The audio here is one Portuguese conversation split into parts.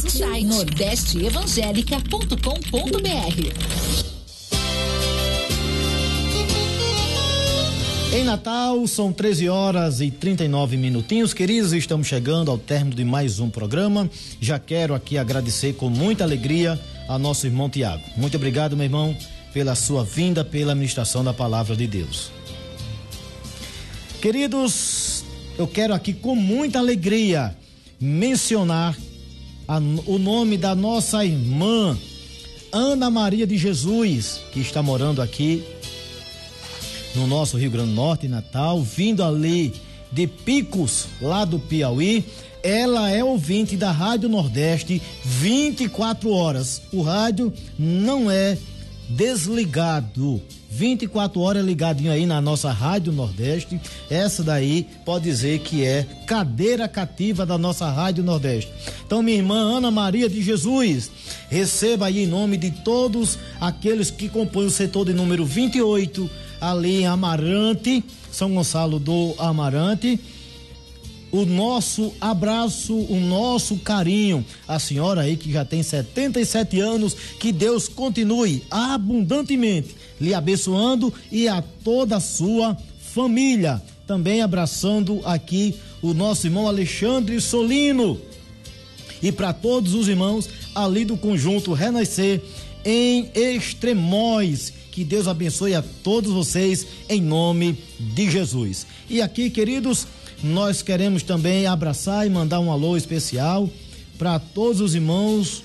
site nordesteevangelica.com.br. Em Natal, são 13 horas e 39 minutinhos. Queridos, estamos chegando ao término de mais um programa. Já quero aqui agradecer com muita alegria a nosso irmão Tiago. Muito obrigado, meu irmão, pela sua vinda, pela ministração da palavra de Deus. Queridos, eu quero aqui com muita alegria mencionar o nome da nossa irmã Ana Maria de Jesus, que está morando aqui no nosso Rio Grande do Norte, Natal, vindo ali de Picos, lá do Piauí. Ela é ouvinte da Rádio Nordeste 24 horas. O rádio não é desligado. 24 horas ligadinho aí na nossa Rádio Nordeste. Essa daí pode dizer que é cadeira cativa da nossa Rádio Nordeste. Então, minha irmã Ana Maria de Jesus, receba aí em nome de todos aqueles que compõem o setor de número 28, ali em Amarante, São Gonçalo do Amarante, o nosso abraço, o nosso carinho. A senhora aí que já tem 77 anos, que Deus continue abundantemente lhe abençoando e a toda a sua família. Também abraçando aqui o nosso irmão Alexandre Solino e para todos os irmãos ali do Conjunto Renascer em Extremóis. Que Deus abençoe a todos vocês em nome de Jesus. E aqui, queridos, nós queremos também abraçar e mandar um alô especial para todos os irmãos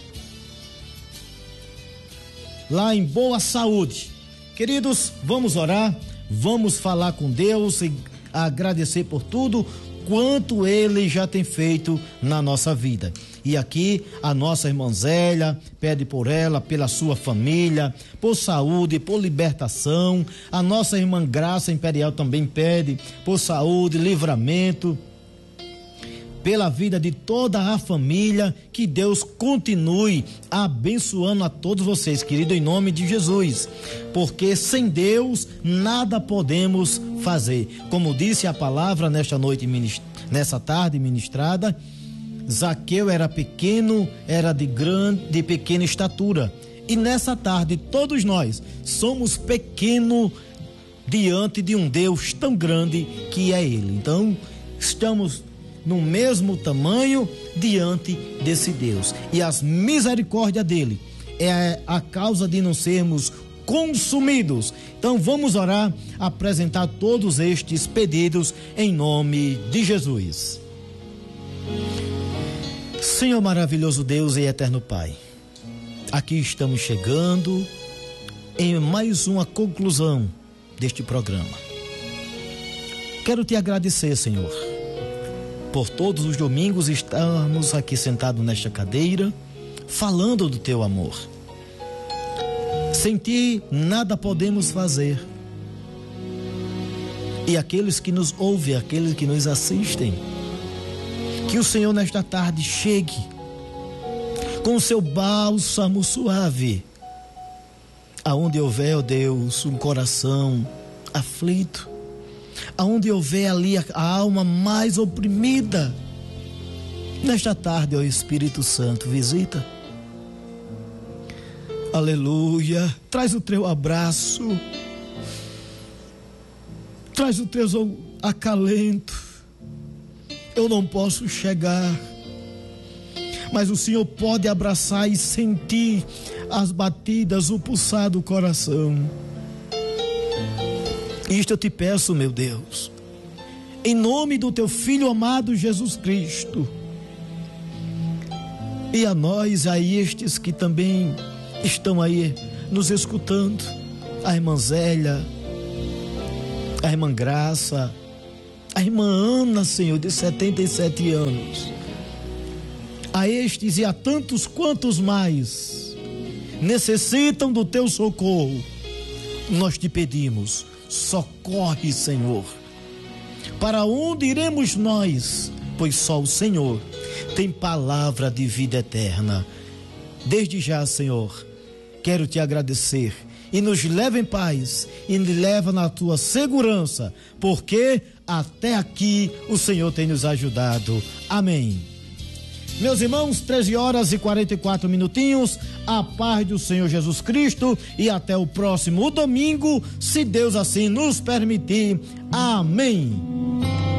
lá em Boa Saúde. Queridos, vamos orar, vamos falar com Deus e agradecer por tudo quanto Ele já tem feito na nossa vida. E aqui a nossa irmã Zélia pede por ela, pela sua família, por saúde, por libertação. A nossa irmã Graça Imperial também pede por saúde, livramento, pela vida de toda a família. Que Deus continue abençoando a todos vocês, querido, em nome de Jesus, porque sem Deus nada podemos fazer. Como disse a palavra nesta noite, nessa tarde ministrada, Zaqueu era pequeno, era de pequena estatura. E nessa tarde, todos nós somos pequenos diante de um Deus tão grande que é Ele. Então, estamos no mesmo tamanho diante desse Deus. E as misericórdias dele é a causa de não sermos consumidos. Então, vamos orar, apresentar todos estes pedidos em nome de Jesus. Senhor maravilhoso Deus e eterno Pai, aqui estamos chegando em mais uma conclusão deste programa. Quero te agradecer, Senhor, por todos os domingos estarmos aqui sentados nesta cadeira, falando do teu amor. Sem ti nada podemos fazer. E aqueles que nos ouvem, aqueles que nos assistem, que o Senhor nesta tarde chegue com o seu bálsamo suave, aonde houver, ó Deus, um coração aflito, aonde houver ali a alma mais oprimida, nesta tarde, ó Espírito Santo, visita. Aleluia, traz o teu abraço, traz o teu acalento. Eu não posso chegar, mas o Senhor pode abraçar e sentir as batidas, o pulsar do coração. Isto eu te peço, meu Deus, em nome do teu Filho amado Jesus Cristo. E a nós, a estes que também estão aí nos escutando, a irmã Zélia, a irmã Graça, a irmã Ana, Senhor, de 77 anos, a estes e a tantos quantos mais necessitam do teu socorro, nós te pedimos, socorre, Senhor. Para onde iremos nós? Pois só o Senhor tem palavra de vida eterna. Desde já, Senhor, quero te agradecer e nos leva em paz e nos leva na tua segurança, porque até aqui o Senhor tem nos ajudado. Amém. Meus irmãos, 13h44. A paz do Senhor Jesus Cristo e até o próximo domingo, se Deus assim nos permitir. Amém.